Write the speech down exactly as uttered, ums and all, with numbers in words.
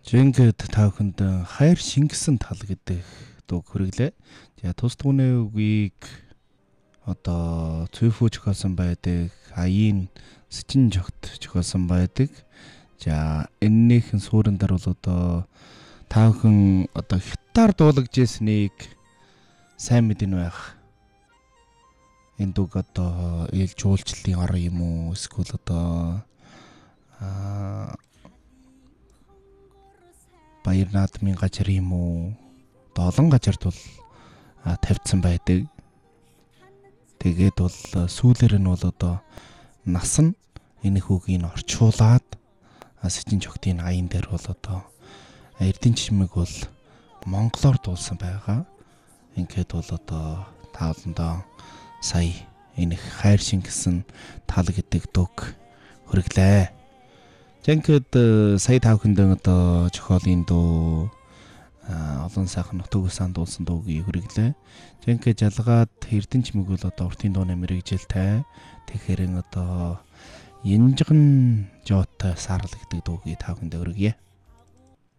Жингэд та бүхэнд хайр шингэсэн тал гэдэг дуу хүргэлээ. За тус түүний үгийг одоо цөөхөө зохиолсон байдаг, аяын сэжин жогт зохиолсон байдаг. За энэнийхэн суурин дээр бол одоо та бүхэн одоо хятаар дуулагдж ирснийг сайн мэдэн байх. Энэ дууг одоо ээлж уулчлалын ор юм уу? Эсвэл одоо аа Баяр наадмын газар юм уу? Олон газарт бол тавьдсан байдаг. Тэгээд бол сүүлээр нь бол одоо нас нь энэ хүүгийг орчуулад сэжин жогтын аян дээр бол одоо эрдэнэ чимэг бол монголоор дуулсан байгаа. Ингээд бол одоо тааландаа сая энэ хайр шингэсэн тал гэдэг дууг хүргэлээ. Жингэд сая та бүхэнд одоо зохиолын дуу олон сайхан нутаг усан дуулсан дуугийг хүргэлээ. Жингэд жалгаад эрдэнэ чимэг бол одоо уртын дууны мэрэгжилтэй. Тэгэхээр энэ одоо янжган жоотой саарл гэдэг дуугийг та бүхэнд хүргье.